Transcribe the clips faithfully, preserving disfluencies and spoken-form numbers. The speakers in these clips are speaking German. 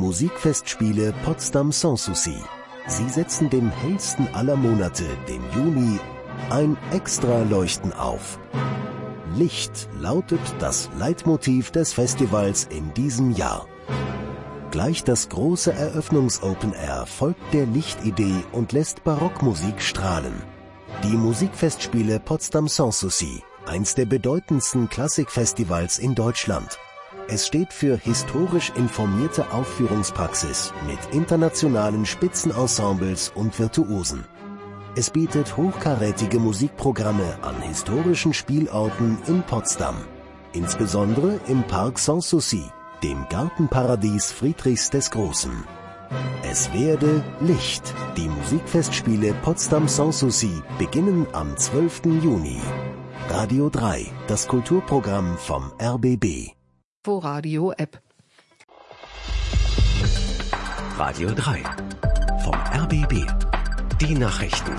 Musikfestspiele Potsdam Sans Souci. Sie setzen dem hellsten aller Monate, dem Juni, ein Extra-Leuchten auf. Licht lautet das Leitmotiv des Festivals in diesem Jahr. Gleich das große Eröffnungs-Open Air folgt der Lichtidee und lässt Barockmusik strahlen. Die Musikfestspiele Potsdam Sans Souci, eins der bedeutendsten Klassikfestivals in Deutschland. Es steht für historisch informierte Aufführungspraxis mit internationalen Spitzenensembles und Virtuosen. Es bietet hochkarätige Musikprogramme an historischen Spielorten in Potsdam, insbesondere im Park Sans Souci, dem Gartenparadies Friedrichs des Großen. Es werde Licht. Die Musikfestspiele Potsdam Sans Souci beginnen am zwölften Juni. Radio drei, das Kulturprogramm vom R B B. Radio-App. Radio drei vom R B B. Die Nachrichten.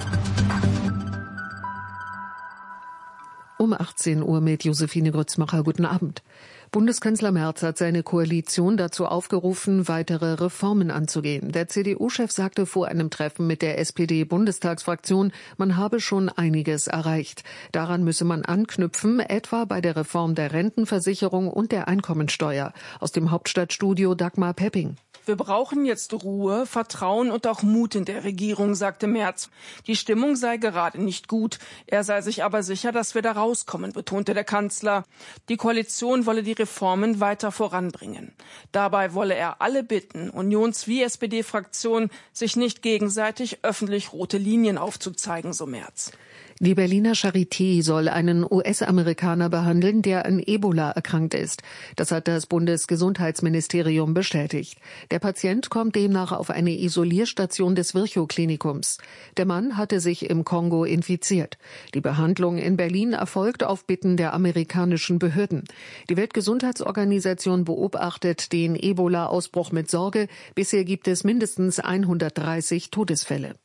Um achtzehn Uhr mit Josephine Grützmacher. Guten Abend. Bundeskanzler Merz hat seine Koalition dazu aufgerufen, weitere Reformen anzugehen. Der C D U-Chef sagte vor einem Treffen mit der S P D-Bundestagsfraktion, man habe schon einiges erreicht. Daran müsse man anknüpfen, etwa bei der Reform der Rentenversicherung und der Einkommensteuer. Aus dem Hauptstadtstudio Dagmar Pepping. Wir brauchen jetzt Ruhe, Vertrauen und auch Mut in der Regierung, sagte Merz. Die Stimmung sei gerade nicht gut. Er sei sich aber sicher, dass wir da rauskommen, betonte der Kanzler. Die Koalition wolle die Reformen weiter voranbringen. Dabei wolle er alle bitten, Unions- wie S P D-Fraktion, sich nicht gegenseitig öffentlich rote Linien aufzuzeigen, so Merz. Die Berliner Charité soll einen U S-Amerikaner behandeln, der an Ebola erkrankt ist. Das hat das Bundesgesundheitsministerium bestätigt. Der Patient kommt demnach auf eine Isolierstation des Virchow-Klinikums. Der Mann hatte sich im Kongo infiziert. Die Behandlung in Berlin erfolgt auf Bitten der amerikanischen Behörden. Die Weltgesundheitsorganisation beobachtet den Ebola-Ausbruch mit Sorge. Bisher gibt es mindestens hundertdreißig Todesfälle.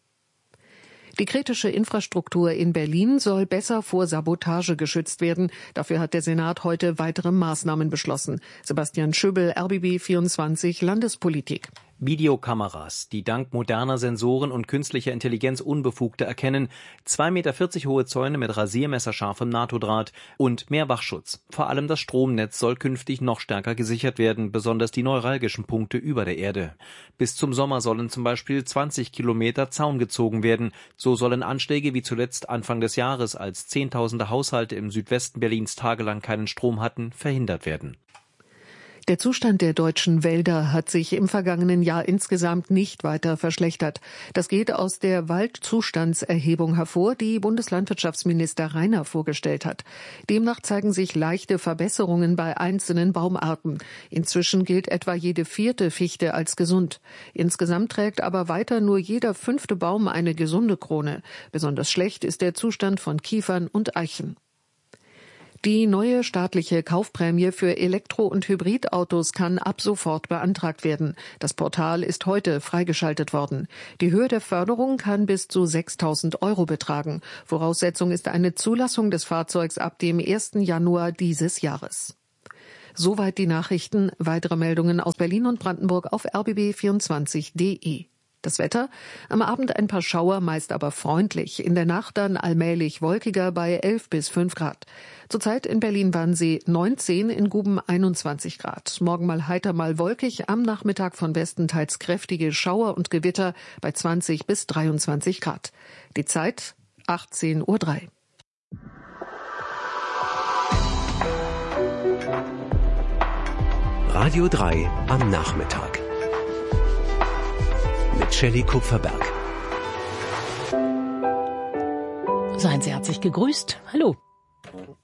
Die kritische Infrastruktur in Berlin soll besser vor Sabotage geschützt werden. Dafür hat der Senat heute weitere Maßnahmen beschlossen. Sebastian Schöbel, R B B vierundzwanzig, Landespolitik. Videokameras, die dank moderner Sensoren und künstlicher Intelligenz Unbefugte erkennen, zwei Meter vierzig hohe Zäune mit rasiermesserscharfem NATO-Draht und mehr Wachschutz. Vor allem das Stromnetz soll künftig noch stärker gesichert werden, besonders die neuralgischen Punkte über der Erde. Bis zum Sommer sollen zum Beispiel zwanzig Kilometer Zaun gezogen werden. So sollen Anschläge wie zuletzt Anfang des Jahres, als Zehntausende Haushalte im Südwesten Berlins tagelang keinen Strom hatten, verhindert werden. Der Zustand der deutschen Wälder hat sich im vergangenen Jahr insgesamt nicht weiter verschlechtert. Das geht aus der Waldzustandserhebung hervor, die Bundeslandwirtschaftsminister Rainer vorgestellt hat. Demnach zeigen sich leichte Verbesserungen bei einzelnen Baumarten. Inzwischen gilt etwa jede vierte Fichte als gesund. Insgesamt trägt aber weiter nur jeder fünfte Baum eine gesunde Krone. Besonders schlecht ist der Zustand von Kiefern und Eichen. Die neue staatliche Kaufprämie für Elektro- und Hybridautos kann ab sofort beantragt werden. Das Portal ist heute freigeschaltet worden. Die Höhe der Förderung kann bis zu sechstausend Euro betragen. Voraussetzung ist eine Zulassung des Fahrzeugs ab dem ersten Januar dieses Jahres. Soweit die Nachrichten. Weitere Meldungen aus Berlin und Brandenburg auf r b b vierundzwanzig punkt d e. Das Wetter? Am Abend ein paar Schauer, meist aber freundlich. In der Nacht dann allmählich wolkiger bei elf bis fünf Grad. Zurzeit in Berlin-Wannsee neunzehn, in Guben einundzwanzig Grad. Morgen mal heiter, mal wolkig. Am Nachmittag von Westen teils kräftige Schauer und Gewitter bei zwanzig bis dreiundzwanzig Grad. Die Zeit achtzehn Uhr drei. Radio drei am Nachmittag. Mit Shelley Kupferberg. Seien Sie herzlich gegrüßt. Hallo.